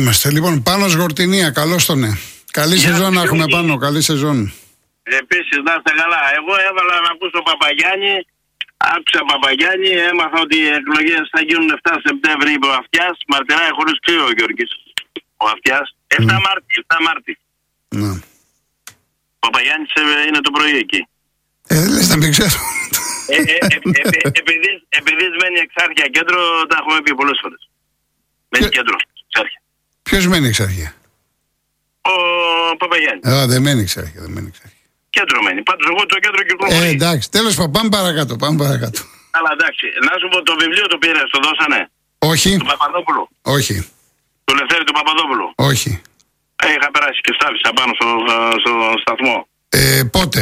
είμαστε. Λοιπόν, Πάνος Γορτινία, καλώς τον ναι. Καλή σεζόν να έχουμε Πάνο, καλή σεζόν. Επίσης, να είστε καλά. Εγώ έβαλα να ακούσω Παπαγιάννη, άκουσα Παπαγιάννη, έμαθα ότι οι εκλογές θα γίνουν 7 Σεπτέμβρη, είπε ο Αυτιάς, μαρτυράει χωρίς κρύο ο Γιώργης. Ο Αυτιάς, 7 Μάρτη. Ναι. Ο Παπαγιάννης είναι το πρωί εκεί. Λες να μην ξέρω. Επειδή μένει Εξάρχεια κέντρο, τα έχουμε πει πολλές φορές. Μένει κέντρο, Εξάρχεια. Ποιος μένει Εξάρχεια? Ο Παπαγιάννης. Δεν μένει Εξάρχεια, Κέντρο μένει. Πάντως εγώ το κέντρο κυκλοφορεί. Εντάξει, τέλος πάντων, πάμε παρακάτω. Αλλά εντάξει, να σου πω, το βιβλίο το πήρες, το δώσανε? Όχι. Του Παπαδόπουλου. Όχι. Του Λευτέρη του Παπαδόπουλου. Όχι. Είχα περάσει και στάφησα πάνω στο σταθμό. Πότε.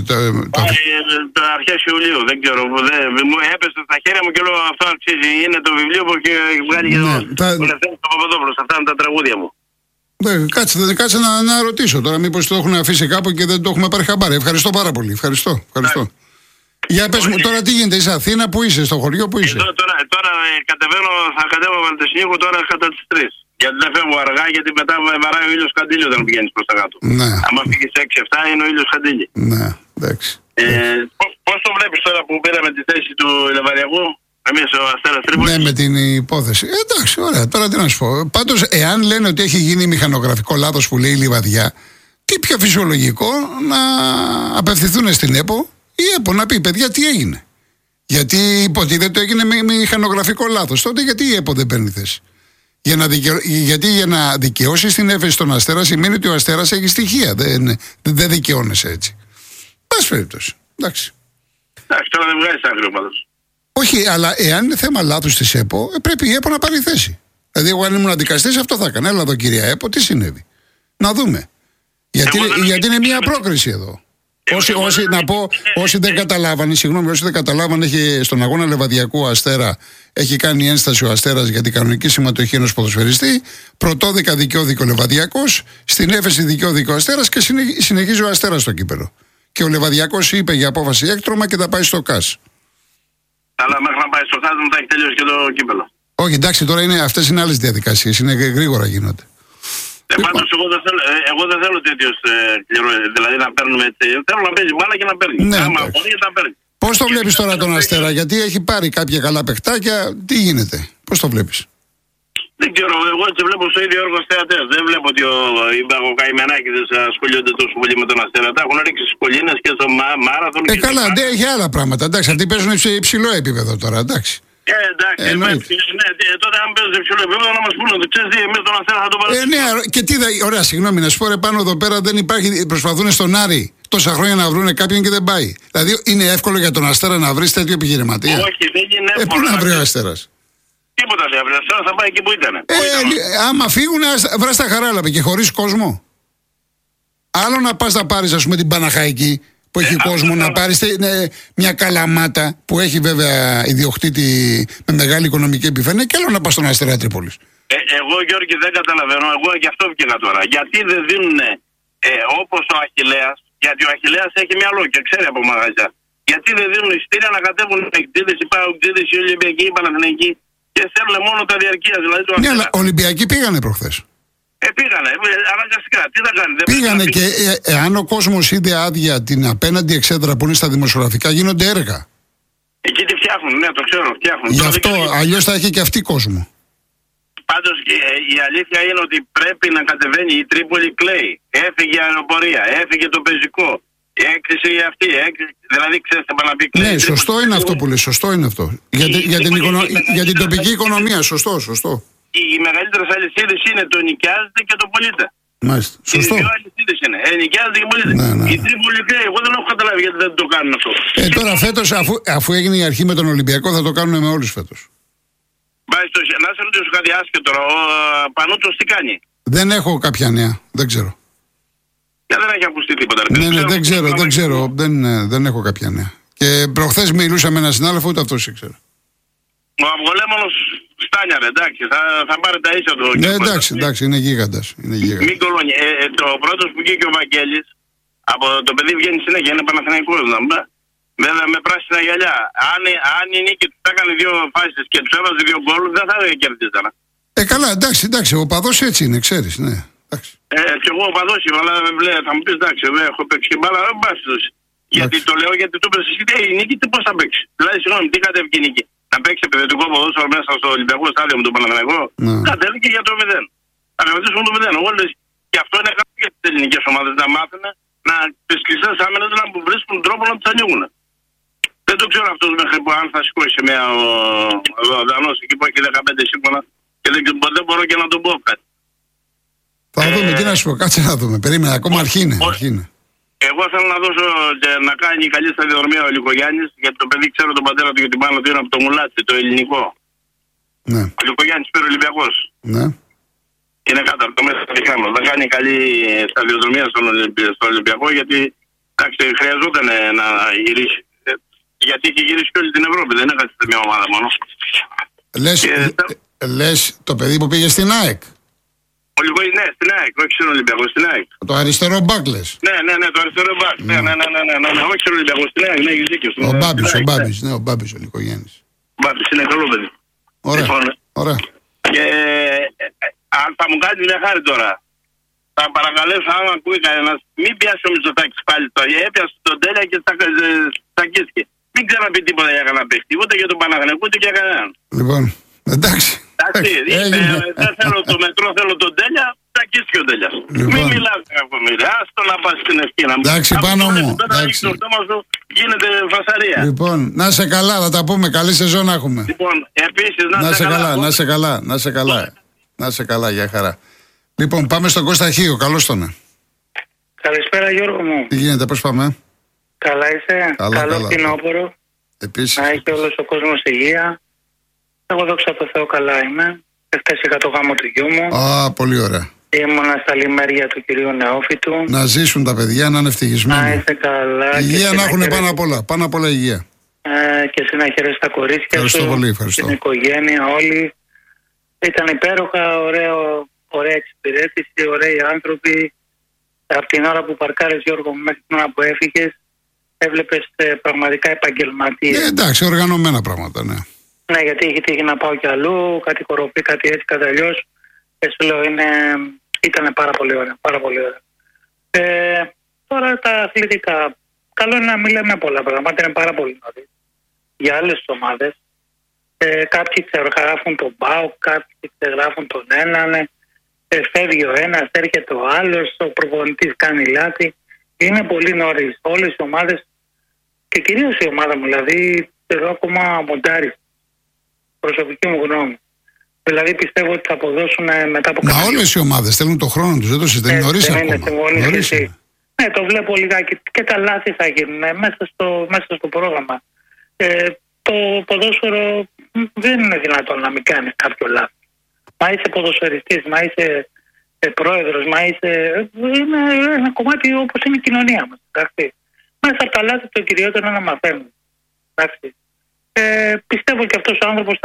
Τα αρχές Ιουλίου, δεν ξέρω. Μου έπεσε στα χέρια μου και λέω αυτό αξίζει. Είναι το βιβλίο που έχει βγάλει και ο Λευτέρης του Παπαδόπουλου. Αυτά είναι τα τραγούδια μου. Κάτσε να ρωτήσω τώρα, μήπως το έχουν αφήσει κάπου και δεν το έχουμε πάρει χαμπάρι. Ευχαριστώ πάρα πολύ. Ευχαριστώ. Για πες μου, τώρα τι γίνεται, είσαι Αθήνα, πού είσαι, στο χωριό, πού είσαι? Τώρα θα κατέβω Βαλτεσνίκου τώρα κατά τις 3. Γιατί δεν φεύγω αργά, γιατί μετά βαράει ο ήλιος καντήλι όταν πηγαίνεις προς τα κάτω. Ναι. Αν φύγεις 6-7 είναι ο ήλιος καντήλι. Ναι, εντάξει. Πώς το βλέπεις τώρα που πήραμε τη θέση του Λεβαδιακού, εμείς ο Αστέρας Τρίπολης? Ναι, με την υπόθεση. Εντάξει, ωραία, τώρα τι να σου πω. Πάντως, εάν λένε ότι έχει γίνει μηχανογραφικό λάθος που λέει η Λιβαδιά, τι πιο φυσιολογικό να απευθυνθούν στην ΕΠΟ, η ΕΠΟ να πει, παιδιά, τι έγινε? Γιατί υποτίθεται ότι έγινε μηχανογραφικό λάθος. Τότε γιατί η ΕΠΟ δεν παίρνει θέση? Γιατί για να δικαιώσει την έφεση στον Αστέρα σημαίνει ότι ο Αστέρας έχει στοιχεία. Δεν δικαιώνεσαι έτσι. Πας περίπτωση. Εντάξει, τώρα δεν βγάζει άκρη πάντως. Όχι, αλλά εάν είναι θέμα λάθους της ΕΠΟ, πρέπει η ΕΠΟ να πάρει θέση. Δηλαδή, εγώ αν ήμουν δικαστής, αυτό θα έκανα. Έλα εδώ, κυρία ΕΠΟ, τι συνέβη? Να δούμε. Γιατί είναι μια πρόκριση εδώ. Όσοι δεν καταλάβανε, έχει στον αγώνα Λεβαδιακού Αστέρα, έχει κάνει ένσταση ο Αστέρας για την κανονική συμμετοχή ενός ποδοσφαιριστή. Πρωτόδικα δικαιώδικο Λεβαδιακός, στην έφεση δικαιώδικο Αστέρας και συνεχίζει ο Αστέρας στο κύπελο. Και ο Λεβαδιακός είπε για απόφαση έκτρωμα και θα πάει στο ΚΑΣ. Αλλά μέχρι να πάει στο ΚΑΣ δεν θα έχει τελειώσει και το κύπελο. Όχι, εντάξει, τώρα αυτές είναι άλλες διαδικασίες, είναι γρήγορα γίνονται. Πάντως εγώ δεν θέλω τέτοιος, δηλαδή να παίρνουμε έτσι. Θέλω να παίζει μπάλα και να παίρνει. Ναι, να παίρνει. Πώς το βλέπεις τώρα τον Αστέρα, γιατί έχει πάρει κάποια καλά παιχτάκια, τι γίνεται, πώς το βλέπεις? Δεν ξέρω, εγώ έτσι βλέπω στο ίδιο έργο θεατές. Δεν βλέπω ότι ο Καημενάκηδες ασχολιόνται τόσο πολύ με τον Αστέρα. Τα έχουν ρίξει στις κολλήνες και στο μάραθον. Καλά, έχει άλλα πράγματα. Εντάξει, αυτοί παίζουν σε υψηλό επίπεδο τώρα, εντάξει. Εντάξει, τότε αν παίζουν σε υψηλό επίπεδο να μας πούνε ότι ξέρεις τι, εμείς τον Αστέρα θα το πάρουμε. Ναι, και τι ωραία, συγγνώμη, να σου πω πάνω εδώ πέρα δεν υπάρχει, προσπαθούν στον Άρη τόσα χρόνια να βρουν κάποιον και δεν πάει. Δηλαδή είναι εύκολο για τον Αστέρα να βρει τέτοιο επιχειρηματία? Όχι, δεν είναι εύκολο. Πού να βρει ο Αστέρας? Τίποτα δεν βρει. Αστέρας θα πάει εκεί που ήταν. Άμα φύγουν, βρας τα χαράλαπα και χωρίς κόσμο. Άλλο να πας να πάρεις, ας πούμε, την Παναχαϊκή που έχει κόσμο, να πάρεις μια Καλαμάτα που έχει βέβαια ιδιοκτήτη με μεγάλη οικονομική επιφάνεια, και άλλο να πας στον Αστέρα Τρίπολης. Εγώ, Γιώργη, δεν καταλαβαίνω. Εγώ γι' αυτό βγήκα τώρα. Γιατί δεν δίνουν όπως ο Αχιλλέας, γιατί ο Αχιλλέας έχει μυαλό και ξέρει από μαγαζιά. Γιατί δεν δίνουν εισιτήρια να κατέβουν οι εκτίδες, οι παουτζίδες, οι Ολυμπιακοί, οι Παναθηναϊκοί και στέλνουν μόνο τα διαρκείας. Δηλαδή, ναι, αλλά Ολυμπιακοί πήγανε προχθές. Πήγανε, αναγκαστικά. Τι θα κάνει? Πήγανε και εάν ο κόσμος είδε άδεια την απέναντι εξέδρα που είναι στα δημοσιογραφικά, γίνονται έργα. Εκεί τη φτιάχνουν, ναι, το ξέρω, φτιάχνουν. Γι' αυτό αλλιώς θα έχει και αυτή κόσμο. Πάντως η αλήθεια είναι ότι πρέπει να κατεβαίνει. Η Τρίπολη κλαίει. Έφυγε η αεροπορία, έφυγε το πεζικό. Έκλεισε η αυτή. Δηλαδή ξέρεις τι να πει κλαίει. Ναι, σωστό είναι αυτό που λες, σωστό είναι αυτό. Για την τοπική οικονομία, σωστό. Οι μεγαλύτερες αλυσίδες είναι το νοικιάζεται και το πωλείται. Μάλιστα, σωστό. Οι δύο αλυσίδες είναι. Νοικιάζεται και πωλείται. Ναι. Η Τρίπολη κλαίει. Εγώ δεν έχω καταλάβει γιατί δεν το κάνουν αυτό. Τώρα φέτος, αφού έγινε η αρχή με τον Ολυμπιακό, θα το κάνουν με όλους φέτος. Να σε ρωτήσω κάτι άσχετο τώρα. Ο Πανούτσος τι κάνει? Δεν έχω κάποια νέα. Δεν ξέρω. Και δεν έχει ακουστεί τίποτα. Ναι, δεν ξέρω. Δεν έχω κάποια νέα. Και προχθές μιλούσα με έναν συνάδελφο, ούτε αυτός ήξερε. Ο Αυγολέμονος στάνιαρε, εντάξει. Θα πάρει τα ίσα του. Ναι, εντάξει, είναι γίγαντας. Μην κολώνει. Το πρώτος που βγήκε ο Βαγγέλης, από το παιδί βγαίνει συνέχεια, είναι Παναθηναϊκός. Με πράσινα γυαλιά. Αν η νίκη του έκανε δύο φάσεις και του έβαζε δύο γκολ, δεν θα κερδίζανε. Καλά, εντάξει, ο παδός έτσι είναι, ξέρεις, ναι. Και εγώ ο παδός είμαι, αλλά θα μου πεις εντάξει, έχω παίξει και μπάλα, δεν πας. Γιατί το λέω, γιατί το πες εσύ, η νίκη πώς θα παίξει. Δηλαδή, συγγνώμη, τι κατέβηκε η νίκη. Να παίξει επιθετικό ποδόσφαιρο μέσα στο Ολυμπιακό στάδιο με τον Παναθηναϊκό. Κατέβηκε για το 0. Θα κρατήσουμε το 0. Εγώ λέω, και αυτό είναι κάτι για τις ελληνικές ομάδες να μάθουν να τις κλειστές άμυνες να βρίσκουν τρόπο να τις ανοίγουν. Δεν το ξέρω αυτός μέχρι που αν θα σηκώσει ο Δανός εκεί που έχει 15 σύμφωνα και δεν μπορώ και να τον πω κάτι. Θα δούμε, τι να σου πω, κάτσε να δούμε. Περίμενα, ακόμα αρχή είναι. Εγώ θέλω να δώσω να κάνει καλή σταδιοδρομία ο Λυκογιάννης, γιατί το παιδί ξέρω τον πατέρα του και την πάνω του είναι από το Μουλάτσι, το ελληνικό. Ναι. Ο Λυκογιάννης πήρε Ολυμπιακός. Ναι. Είναι κάτω από το μέσα του Διχάνου. Θα κάνει καλή σταδιοδρομία στον Ολυμπιακό, γιατί εντάξει, χρειαζόταν να γυρίσει. Γιατί έχει γυρίσει και όλη την Ευρώπη, δεν έχασε μια ομάδα μόνο. Λες το παιδί που πήγε στην ΑΕΚ. Ναι, στην ΑΕΚ, όχι στον Ολυμπιακό, στην ΑΕΚ. Το αριστερό μπακ λες. Ναι, το αριστερό μπακ. Ναι, όχι στον Ολυμπιακό, στην ΑΕΚ, ναι, έχεις δίκιο. Ο Μπάμπης, ο Λυκογιάννης. Ο Μπάμπης είναι καλό παιδί. Ωραία. Και αν θα μου κάνει μια χάρη τώρα, θα παρακαλέσω αν ακούει κανένας, μην πιάσει ο Μητσοτάκης πάλι το. Έπιασε τον Τέλεια και στακίστηκε. Μην ξαναπεί τίποτα για κανένα παίχτη, ούτε για τον Παναθηναϊκό, ούτε για κανέναν. Λοιπόν, εντάξει. Δεν θέλω το μετρό, θέλω τον Τέλεια, στακίστηκε ο Τέλειας. Μην μιλάς κακομοίρια, άστο να πας στην ευκαιρία. Εντάξει, πάνω μου. Γίνεται φασαρία. Λοιπόν, να σε καλά, θα τα πούμε. Καλή σεζόν να έχουμε. Λοιπόν, επίσης να σε καλά, για χαρά. Λοιπόν, πάμε στον Κώστα Χίο, καλώς τον. Καλησπέρα Γιώργο μου. Τι γίνεται, πώς πάμε? Καλά είσαι, καλό φθινόπωρο. Επίσης. Να έχει όλος ο κόσμος υγεία. Εγώ δόξα τω Θεώ καλά είμαι. Χθες είχα το γάμο του γιού μου. Πολύ ωραία. Ήμουνα στα λιμέρια του κυρίου Νεόφυτου. Να ζήσουν τα παιδιά, να είναι ευτυχισμένοι. Να είστε καλά. Υγεία να έχουν πάνω απ' όλα υγεία. Και εσύ να χαιρετήσεις τα κορίτσια ευχαριστώ σου. Πολύ, ευχαριστώ. Την οικογένεια όλοι. Ήταν υπέροχα, ωραία εξυπηρέτηση, ωραίοι άνθρωποι. Από την ώρα που παρκάρες Γιώργο μέχρι την ώρα που έφυγες, έβλεπες πραγματικά επαγγελματίες. Εντάξει, οργανωμένα πράγματα, ναι. Ναι, γιατί είχε τύχει να πάω κι αλλού, κάτι κοροπή, κάτι έτσι, κάτι αλλιώς. Σου λέω, ήταν πάρα πολύ ωραία. Τώρα τα αθλητικά. Καλό είναι να μην λέμε πολλά πράγματα, είναι πάρα πολύ νωρίς. Για άλλες ομάδες. Κάποιοι ξεγράφουν τον ΠΑΟΚ, κάποιοι ξεγράφουν τον έναν. Φεύγει ο ένας, έρχεται ο άλλος, ο προπονητής κάνει λάθη. Είναι πολύ νωρίς. Όλες οι ομάδες και κυρίως η ομάδα μου, δηλαδή, εδώ ακόμα μοντάρει. Προσωπική μου γνώμη. Δηλαδή πιστεύω ότι θα αποδώσουν μετά από κάποια. Μα όλες οι ομάδες θέλουν τον χρόνο τους, δεν το συζητάνε νωρίς ακόμα. Ναι, το βλέπω λιγάκι. Και τα λάθη θα γίνουν μέσα στο πρόγραμμα. Το ποδόσφαιρο δεν είναι δυνατόν να μην κάνει κάποιο λάθος. Μα είσαι ποδοσφαιριστής, μα είσαι πρόεδρος, μα είσαι. Είναι ένα κομμάτι όπως είναι η κοινωνία μας. Εντάξει. Μέσα από τα λάθη το κυριότερο είναι να μαθαίνουν. Εντάξει. Πιστεύω και αυτός ο άνθρωπος,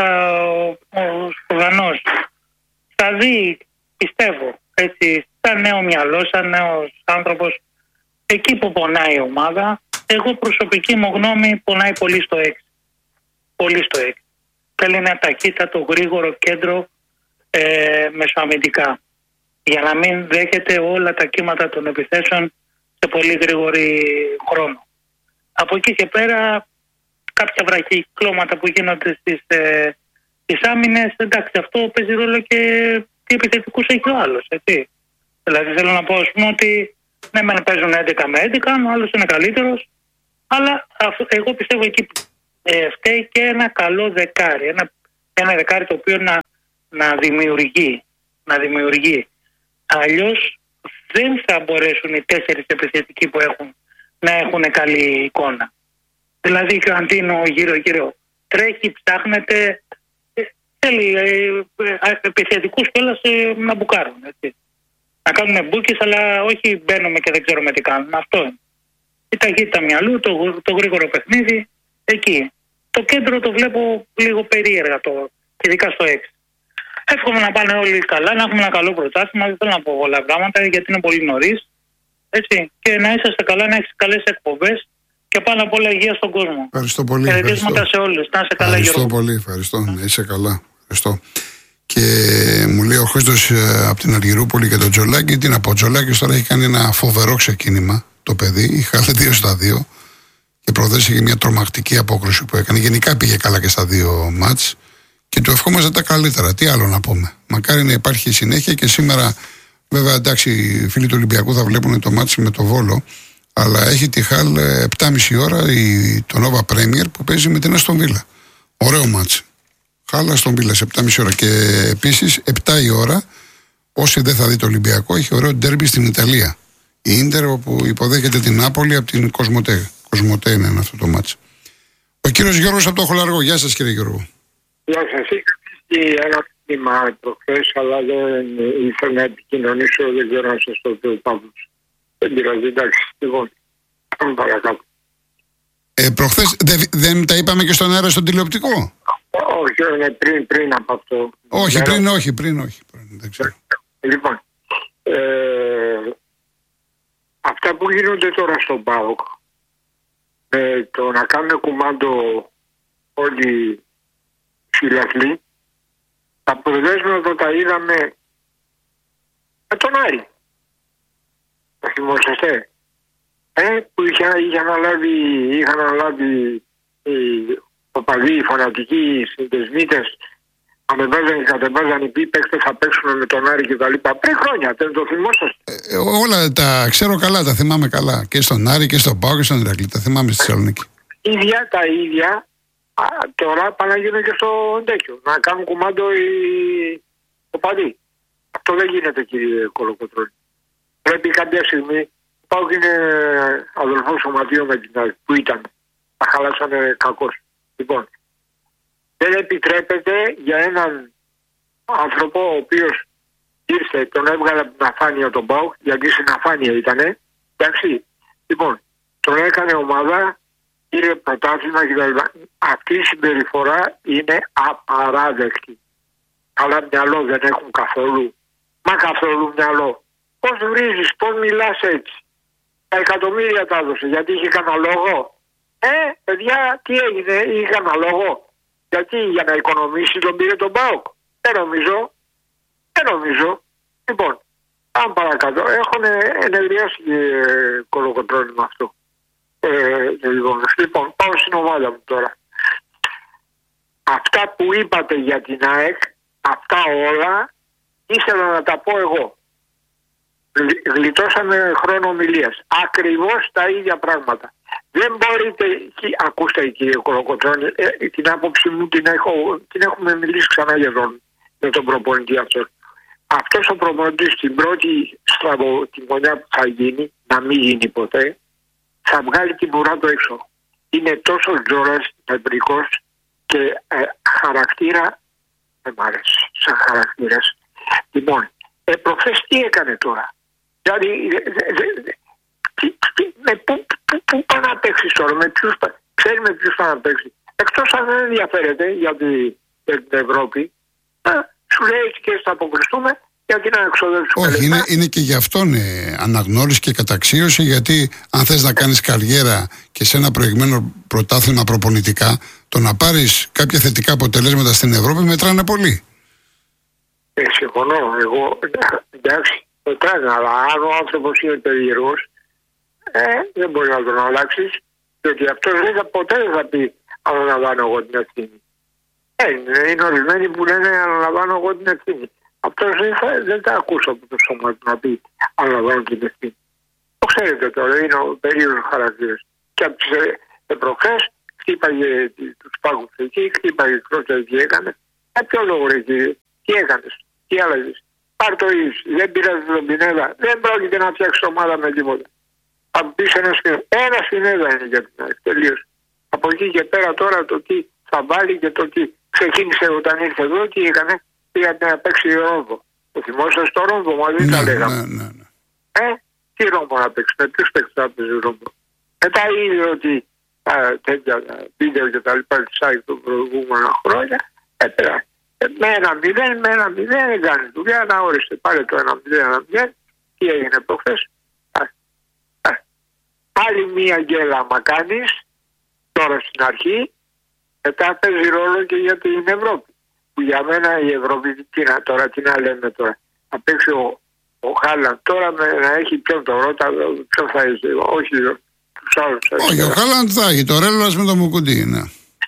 ο Σπουδανός, θα δει, πιστεύω, έτσι, σαν νέο μυαλό, σαν νέος άνθρωπος, εκεί που πονάει η ομάδα. Εγώ προσωπική μου γνώμη πονάει πολύ στο 6. Πολύ στο 6. Θέλει ένα ταχύτατο, γρήγορο κέντρο μεσοαμυντικά. Για να μην δέχεται όλα τα κύματα των επιθέσεων σε πολύ γρήγορη χρόνο. Από εκεί και πέρα, κάποια βραχυκλώματα που γίνονται στις άμυνες, εντάξει, αυτό παίζει ρόλο και τι επιθετικούς έχει ο άλλος, έτσι. Δηλαδή θέλω να πω, ας πούμε, ότι ναι, μεν παίζουν 11 με 11, ο άλλος είναι καλύτερος, αλλά εγώ πιστεύω εκεί φταίει και ένα καλό δεκάρι, ένα δεκάρι το οποίο να δημιουργεί. Αλλιώς δεν θα μπορέσουν οι 4 επιθετικοί που έχουν να έχουν καλή εικόνα. Δηλαδή και ο Αντίνο γύρω τρέχει, ψάχνεται, θέλει επιθετικούς κιόλας να μπουκάρουν, έτσι. Να κάνουν μπούκες, αλλά όχι μπαίνουμε και δεν ξέρουμε τι κάνουμε. Αυτό είναι. Η ταχύτητα μυαλού, το γρήγορο παιχνίδι, εκεί. Το κέντρο το βλέπω λίγο περίεργα, ειδικά στο 6. Εύχομαι να πάνε όλοι καλά, να έχουμε ένα καλό πρωτάθλημα. Δεν θέλω να πω πολλά πράγματα γιατί είναι πολύ νωρίς. Έτσι. Και να είσαστε καλά, να έχεις καλές εκπομπές και πάνω απ' όλα υγεία στον κόσμο. Ευχαριστώ πολύ. Χαιρετίσματα σε όλους. Να είσαι καλά, Γιώργο. Ευχαριστώ πολύ. Ευχαριστώ. Να είσαι καλά. Ευχαριστώ. Και μου λέει ο Χρήστος από την Αργυρούπολη και τον Τζολάκη. Τι να πω, ο Τζολάκης τώρα έχει κάνει ένα φοβερό ξεκίνημα το παιδί. Είχα 2-2 και προχθές είχε μια τρομακτική απόκριση που έκανε. Γενικά πήγε καλά και στα 2 μάτς και του ευχόμαστε τα καλύτερα. Τι άλλο να πούμε. Μακάρι να υπάρχει συνέχεια και σήμερα, βέβαια, εντάξει, οι φίλοι του Ολυμπιακού θα βλέπουν το μάτς με το Βόλο. Αλλά έχει τη Χαλ 7,5 ώρα το Nova Premier που παίζει με την Αστον Βίλα. Ωραίο μάτς. Χάλα στον Βίλα σε 7,5 ώρα. Και επίσης 7 η ώρα, όσοι δεν θα δει το Ολυμπιακό, έχει ωραίο ντέρμπι στην Ιταλία. Η Ίντερ, όπου υποδέχεται την Νάπολη από την Κοσμοτέ. Κοσμοτέ είναι αυτό το μάτς. Ο κύριος Γιώργος από το Χολαργό. Γεια σας, κύριε Γιώργο. Γεια σας. Είχα ένα μήνυμα προχθές, αλλά δεν ήθελα να επικοινωνήσω. Δεν ξέρω αν σας το πει ο Παύλος. Δεν πειράζει, εντάξει. Λοιπόν, πάμε παρακάτω. Προχθές δεν τα είπαμε και στον αέρα στον τηλεοπτικό. Όχι, είναι πριν από αυτό. Όχι, πριν όχι. Δεν ξέρω. Λοιπόν, αυτά που γίνονται τώρα στον ΠΑΟΚ, το να κάνουν κουμάντο όλοι οι φιλαθλοί, τα προδέσματα τα είδαμε με τον Άρη. Τα θυμόσαστε. Που είχαν αναλάβει οι οπαδοί, οι φανατικοί, οι συνδεσμίτες, ανεβάζαν και κατεβάζαν οι παίκτες θα παίξουν με τον Άρη και τα λοιπά. Πριν χρόνια, δεν το θυμόσαστε. Όλα τα ξέρω καλά, τα θυμάμαι καλά. Και στον Άρη και στον ΠΑΟΚ και στον Ηρακλή. Τα θυμάμαι στη Θεσσαλονίκη. Τα ίδια τώρα πάνε να γίνουν και στο Ντέκιο. Να κάνουν κουμάντο οι οπαδοί. Αυτό δεν γίνεται, κύριε Κολοκοτρώνη. Πρέπει κάποια στιγμή. Πάω και είναι αδελφό σωματείο με την άλλη που ήταν. Τα χαλάσανε κακώς. Λοιπόν, δεν επιτρέπεται για έναν άνθρωπο ο οποίος ήρθε, τον έβγαλε από την αφάνεια τον ΠΑΟΚ, γιατί στην αφάνεια ήτανε. Εντάξει. Λοιπόν, τον έκανε ομάδα, πήρε πρωτάθλημα κτλ. Αυτή η συμπεριφορά είναι απαράδεκτη. Αλλά μυαλό δεν έχουν καθόλου. Μα καθόλου μυαλό. Πώς βρίζεις, πώς μιλάς έτσι. Τα εκατομμύρια τα έδωσε, γιατί είχε κανένα λόγο. Παιδιά, τι έγινε, είχε κανένα λόγο. Γιατί για να οικονομήσει τον πήρε τον ΠΑΟΚ. Δεν νομίζω. Λοιπόν, πάμε παρακάτω. Έχουν ενεργειώσει Κολοκοτρώνη με αυτό. Λοιπόν, πάω στην ομάδα μου τώρα. Αυτά που είπατε για την ΑΕΚ, αυτά όλα, ήθελα να τα πω εγώ. Γλιτώσαμε χρόνο ομιλίας. Ακριβώς τα ίδια πράγματα. Δεν μπορείτε, ακούστε κύριε Κολοκοτρώνη, την άποψη μου την έχουμε μιλήσει ξανά με τον προπονητή αυτό. Αυτός ο προπονητής την πρώτη στραβοτιμονιά που θα γίνει, να μην γίνει ποτέ, θα βγάλει την ουρά του έξω. Είναι τόσο τζόρας, νευρικός και χαρακτήρα, δεν μ' αρέσει σαν χαρακτήρας. Λοιπόν, προχθές τι έκανε τώρα. Δηλαδή, πού πάει να παίξει τώρα, ξέρει με ποιους πάει να παίξει. Εκτός αν δεν ενδιαφέρεται για την Ευρώπη, σου λέει και θα αποκριστούμε γιατί να εξοδεύσουμε. Όχι, είναι και γι' αυτόν αναγνώριση και καταξίωση, γιατί αν θες να κάνεις καριέρα και σε ένα προηγμένο πρωτάθλημα προπονητικά, το να πάρεις κάποια θετικά αποτελέσματα στην Ευρώπη μετράνε πολύ. Συμφωνώ. Εγώ, εντάξει, μετράνε, αλλά αν ο άνθρωπος είναι περίεργος, δεν μπορεί να τον αλλάξεις, διότι αυτός ποτέ δεν θα πει αναλαμβάνω εγώ την ευθύνη. Είναι ορισμένοι που λένε αναλαμβάνω εγώ την ευθύνη. Αυτός δεν θα ακούσω από το σώμα του να πει αναλαμβάνω την ευθύνη. Το ξέρετε τώρα, είναι ο περίεργος χαρακτήρας. Και από τις προχθές χτύπαγε τους πάγους εκεί, χτύπαγε κρότα, τι έκανε. Ποιο λόγο ρε κύριε, τι έκανες, τι άλλαζες. Πάρ' το ίδιο, δεν πήρατε τον Πινέδα, δεν πρόκειται να φτιάξει ομάδα με τίποτα. Θα μου πεις ένα Πινέδα είναι για την ΑΕΚ, τελείως. Από εκεί και πέρα τώρα το τι θα βάλει και το τι ξεκίνησε όταν ήρθε εδώ, τι έκανε, πήγατε να παίξει Ρόμβο. Το θυμόσαστε στο Ρόμβο, μαζί τα λέγαμε. Ναι. Τι Ρόμβο να παίξει, με ποιους παίξεις να παίξει Ρόμβο. Μετά είδε ότι τέτοια βίντεο και τα λοιπά της ΑΕΚ των προηγούμενα χρόνια, με 1-0 δεν κάνει δουλειά, να όριστε, πάρε το 1-0, τι έγινε προχθές. Άλλη μία γκέλα άμα κάνεις, τώρα στην αρχή, μετά παίζει ρόλο και για την Ευρώπη. που για μένα η Ευρώπη τι να λέμε τώρα. Θα παίξει ο Χάλαντ τώρα να έχει ποιον το Ρώτα, ποιον θα έχει, όχι τους άλλους. Όχι, ο Χάλαντ θα έχει, το Ρέλλας με το Μουκουντί, ναι.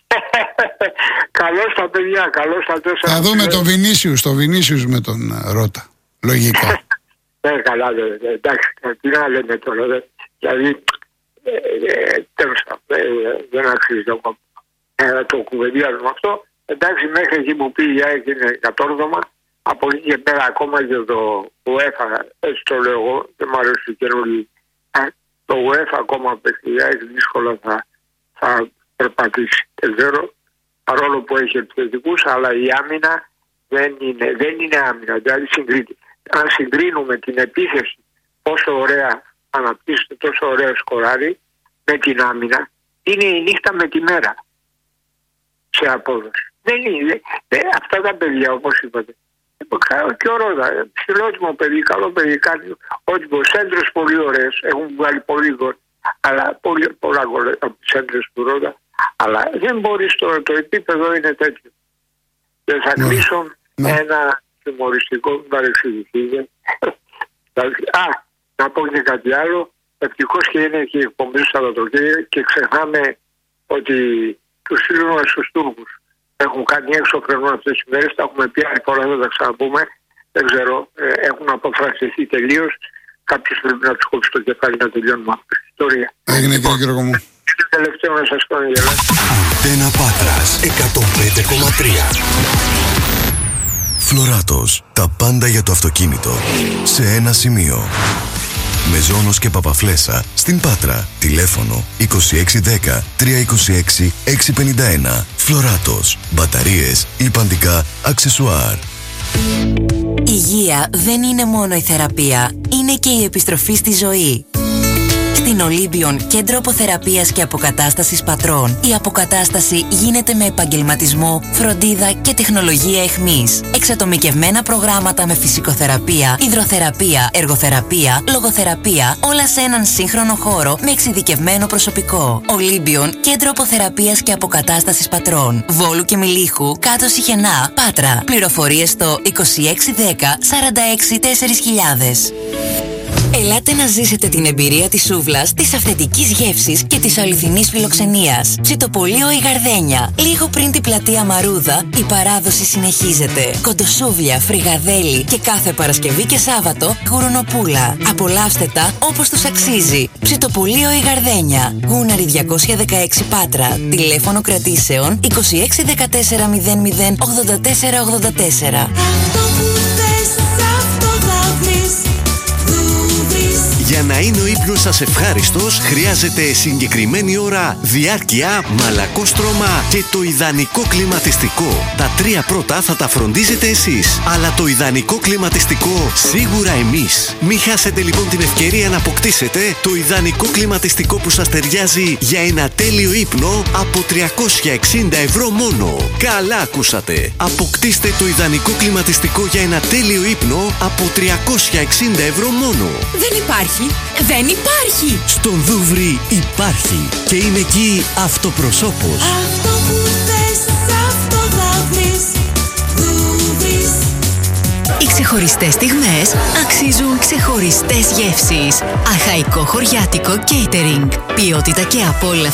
Καλώς τα παιδιά, καλώς τα τόσα. Θα δούμε το Βινίσιους με τον Ρώτα, λογικά. Καλά, εντάξει, τι να λέμε τώρα, δηλαδή τέλος δεν αξίζει το κουβεντιάζουμε αυτό. Εντάξει, μέχρι εκεί που πήγε η ΑΕΚ είναι κατόρθωμα. Από εκεί και πέρα ακόμα και το UEFA, έτσι το λέω εγώ, δεν μου αρέσει η καινούργια. Το UEFA ακόμα παίξει η ΑΕΚ δύσκολα θα περπατήσει. Δεν ξέρω, παρόλο που έχει επιθετικούς, αλλά η άμυνα δεν είναι άμυνα. Δηλαδή αν συγκρίνουμε την επίθεση πόσο ωραία αναπτύσσεται, τόσο ωραία σκοράρει με την άμυνα, είναι η νύχτα με τη μέρα σε απόδοση. Δεν είναι. Αυτά τα παιδιά, όπως είπατε. Και ο Ρόδα, ψηλότιμο παιδί, καλό παιδί, κάτι. Ότι οι σέντρες πολύ ωραίες, έχουν βγάλει πολύ γκολ, αλλά πολλά γκολ από τις σέντρες του Ρόδα. Αλλά δεν μπορείς τώρα, το επίπεδο είναι τέτοιο. Και θα κλείσω ένα χιουμοριστικό, μην παρεξηγηθείτε. Να πω και κάτι άλλο. Ευτυχώς και είναι και η εκπομπή του Σαββατοκύριακου και ξεχνάμε ότι τους φίλους μας τους Τούρκους έχουν κάνει έξω φρενό αυτές τις μέρες. Τα έχουμε πει άλλη φορά, θα τα ξαναπούμε. Δεν ξέρω, έχουν αποφασιστεί τελείως. Κάποιος πρέπει να τους κόψει το κεφάλι να τελειώνουμε αυτή την ιστορία. Έγινε και Γιώργο μου. Είναι τελευταίο να σας πω γελά. Αντένα Πάτρας 105,3. Φλωράτος. Τα πάντα για το αυτοκίνητο. Σε ένα σημείο. Μεζόνος και Παπαφλέσσα στην Πάτρα. Τηλέφωνο 2610 326 651. Φλωράτος. Μπαταρίες, λιπαντικά, αξεσουάρ. Υγεία δεν είναι μόνο η θεραπεία, είναι και η επιστροφή στη ζωή. Στην Ολύμπιον, κέντρο αποθεραπείας και αποκατάστασης πατρών, η αποκατάσταση γίνεται με επαγγελματισμό, φροντίδα και τεχνολογία εχμής. Εξατομικευμένα προγράμματα με φυσικοθεραπεία, υδροθεραπεία, εργοθεραπεία, λογοθεραπεία, όλα σε έναν σύγχρονο χώρο με εξειδικευμένο προσωπικό. Ολύμπιον, κέντρο αποθεραπείας και αποκατάστασης πατρών. Βόλου και Μιλίχου, κάτω Σιχενά, Πάτρα. Πληροφορίες στο 2610 46 4000. Ελάτε να ζήσετε την εμπειρία της σούβλας, της αυθεντικής γεύσης και της αληθινής φιλοξενίας. Ψητοπολείο η Γαρδένια. Λίγο πριν την πλατεία Μαρούδα, η παράδοση συνεχίζεται. Κοντοσούβλια, φρυγαδέλι και κάθε Παρασκευή και Σάββατο γουρουνοπούλα. Απολαύστε τα όπως τους αξίζει. Ψητοπολείο η Γαρδένια. Γούναρη 216 Πάτρα. Τηλέφωνο κρατήσεων 26 14 00 84 84. Για να είναι ο ύπνος σας ευχάριστος, χρειάζεται συγκεκριμένη ώρα, διάρκεια, μαλακόστρωμα και το ιδανικό κλιματιστικό. Τα τρία πρώτα θα τα φροντίζετε εσείς, αλλά το ιδανικό κλιματιστικό σίγουρα εμείς. Μην χάσετε λοιπόν την ευκαιρία να αποκτήσετε το ιδανικό κλιματιστικό που σας ταιριάζει για ένα τέλειο ύπνο από 360 ευρώ μόνο. Καλά ακούσατε! Αποκτήστε το ιδανικό κλιματιστικό για ένα τέλειο ύπνο από 360 ευρώ μόνο. Δεν υπάρχει! Δεν υπάρχει! Στον Δούβρι υπάρχει και είναι εκεί αυτοπροσώπος. Αυτό που θες, αυτό θα βρεις. Δούβρις. Οι ξεχωριστές στιγμές αξίζουν ξεχωριστές γεύσεις. Αχαϊκό χωριάτικο catering. Ποιότητα και απόλαυση